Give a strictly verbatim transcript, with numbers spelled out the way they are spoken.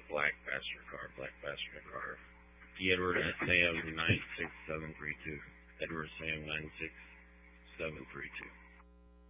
black passenger car, black passenger car. Edward Sam nine six seven three two. Edward Sam nine six seven three two.